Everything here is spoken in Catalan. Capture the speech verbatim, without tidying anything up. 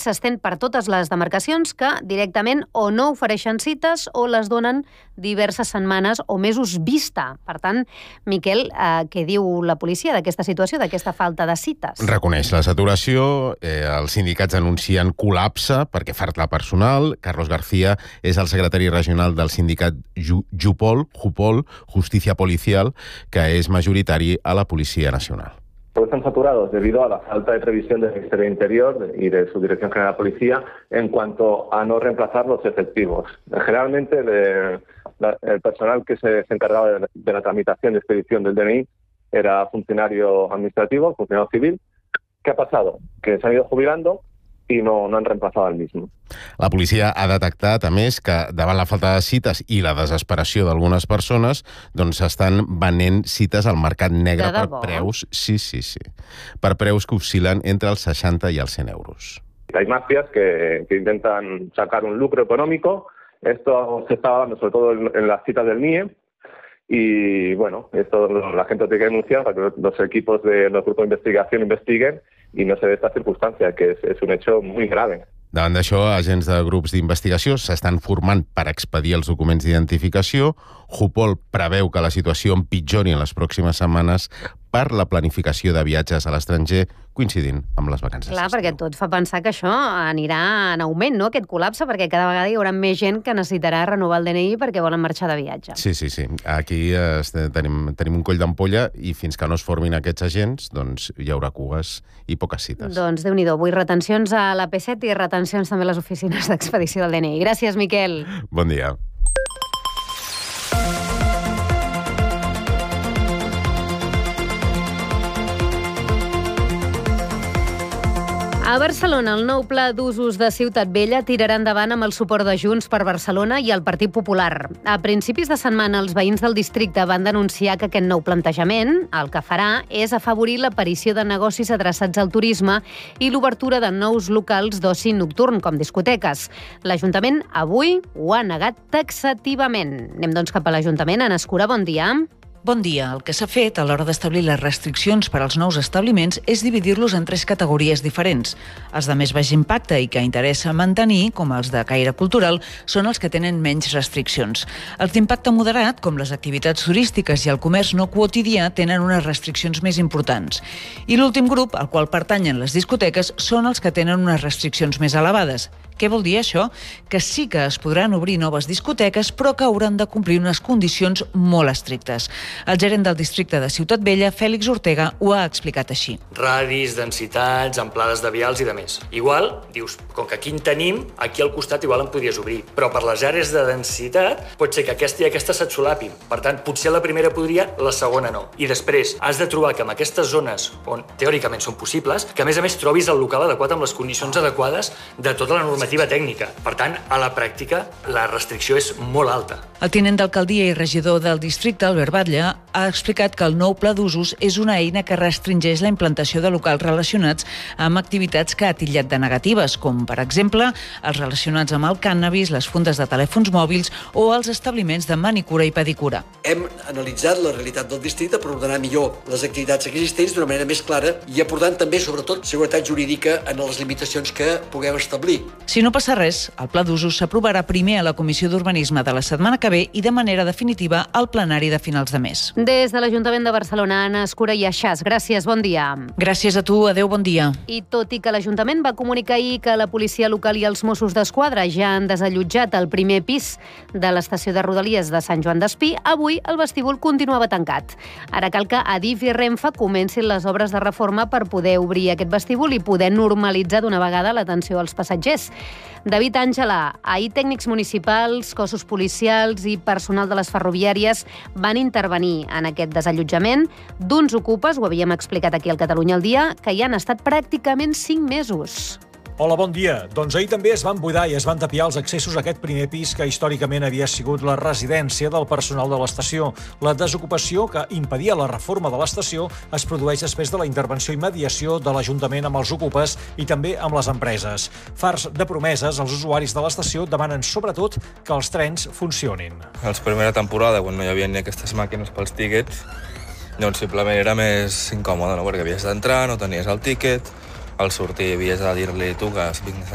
s'estén per totes les demarcacions que directament o no ofereixen cites o les donen diverses setmanes o mesos vista. Per tant, Miquel, eh, què diu la policia d'aquesta situació, d'aquesta falta de cites? Reconeix la saturació, eh, els sindicats anuncien col·lapse perquè falta personal. Carlos García és el secretari regional del sindicat Jupol, Jupol, Justicia Policial, que es mayoritari a la Policía Nacional. Pues están saturados debido a la falta de previsión del Ministerio de Interior y de su Dirección General de Policía en cuanto a no reemplazar los efectivos. Generalmente de, la, el personal que se, se encargaba de, de la tramitación y expedición del D N I era funcionario administrativo, funcionario civil. ¿Qué ha pasado? Que se han ido jubilando i no, no han reemplaçat el mismo. La policia ha detectat, a més, que davant la falta de cites i la desesperació d'algunes persones, doncs estan venent cites al mercat negre per preus, sí, sí, sí, per preus que oscil·len entre els seixanta i els cent euros. Hay mafias que, que intentan sacar un lucro económico. Esto se está dando sobre todo en, en las citas del N I E. Y bueno, esto la gente lo tiene que denunciar para que los equipos de los grupos de investigación investiguen i no se dé esta circunstància, que és, és un hecho muy grave. Davant d'això, agents de grups d'investigació s'estan formant per expedir els documents d'identificació. Jupol preveu que la situació empitjori en les pròximes setmanes per la planificació de viatges a l'estranger coincidint amb les vacances. Clar, perquè tot fa pensar que això anirà en augment, no?, aquest col·lapse, perquè cada vegada hi haurà més gent que necessitarà renovar el D N I perquè volen marxar de viatge. Sí, sí, sí. Aquí eh, tenim, tenim un coll d'ampolla i fins que no es formin aquests agents, doncs hi haurà cues i poques cites. Doncs Déu-n'hi-do, avui retencions a l'A P set i retencions també a les oficines d'expedició del D N I. Gràcies, Miquel. Bon dia. A Barcelona, el nou pla d'usos de Ciutat Vella tirarà endavant amb el suport de Junts per Barcelona i el Partit Popular. A principis de setmana, els veïns del districte van denunciar que aquest nou plantejament el que farà és afavorir l'aparició de negocis adreçats al turisme i l'obertura de nous locals d'oci nocturn, com discoteques. L'Ajuntament avui ho ha negat taxativament. Anem doncs cap a l'Ajuntament. Ana Escura, bon dia. Bon dia. El que s'ha fet a l'hora d'establir les restriccions per als nous establiments és dividir-los en tres categories diferents. Els de més baix impacte i que interessa mantenir, com els de caire cultural, són els que tenen menys restriccions. Els d'impacte moderat, com les activitats turístiques i el comerç no quotidià, tenen unes restriccions més importants. I l'últim grup, al qual pertanyen les discoteques, són els que tenen unes restriccions més elevades. Què vol dir això? Que sí que es podran obrir noves discoteques, però que hauran de complir unes condicions molt estrictes. El gerent del districte de Ciutat Vella, Fèlix Ortega, ho ha explicat així. Radis, densitats, amplades de vials i de més. Igual, dius, com que aquí en tenim, aquí al costat igual en podries obrir, però per les àrees de densitat pot ser que aquesta i aquesta se't solapin. Per tant, potser la primera podria, la segona no. I després, has de trobar que en aquestes zones, on teòricament són possibles, que a més a més trobis el local adequat amb les condicions adequades de tota la normativa tècnica. Per tant, a la pràctica, la restricció és molt alta. El tinent d'alcaldia i regidor del districte, Albert Batlle, ha explicat que el nou pla d'usos és una eina que restringeix la implantació de locals relacionats amb activitats que ha titllat de negatives, com, per exemple, els relacionats amb el cànnabis, les fundes de telèfons mòbils o els establiments de manicura i pedicura. Hem analitzat la realitat del districte per ordenar millor les activitats existents d'una manera més clara i aportant també, sobretot, seguretat jurídica en les limitacions que puguem establir. Si no passa res, el pla d'usos s'aprovarà primer a la Comissió d'Urbanisme de la setmana que ve i de manera definitiva al plenari de finals de mes. Des de l'Ajuntament de Barcelona, Ana Escura i Aixàs, gràcies, bon dia. Gràcies a tu, adeu, bon dia. I tot i que l'Ajuntament va comunicar ahir que la policia local i els Mossos d'Esquadra ja han desallotjat el primer pis de l'estació de Rodalies de Sant Joan d'Espí, avui el vestíbul continuava tancat. Ara cal que Adif i Renfe comencin les obres de reforma per poder obrir aquest vestíbul i poder normalitzar d'una vegada l'atenció als passatgers. David Àngela, ahir tècnics municipals, cossos policials i personal de les ferroviàries van intervenir en aquest desallotjament d'uns ocupes, ho havíem explicat aquí al Catalunya al dia, que hi han estat pràcticament cinc mesos. Hola, bon dia. Doncs ahir també es van buidar i es van tapiar els accessos a aquest primer pis que històricament havia sigut la residència del personal de l'estació. La desocupació que impedia la reforma de l'estació es produeix després de la intervenció i mediació de l'Ajuntament amb els ocupes i també amb les empreses. Farts de promeses, els usuaris de l'estació demanen sobretot que els trens funcionin. A la primera temporada, quan no hi havia ni aquestes màquines pels tíquets, doncs simplement era més incòmode, no? Perquè havies d'entrar, no tenies el tíquet, al sortir havies de dir-li tu que vinc